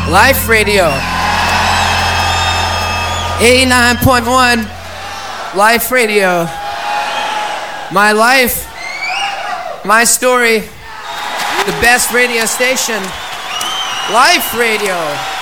Life Radio. 89.1 Life Radio. My life, my story, the best radio station. Life Radio.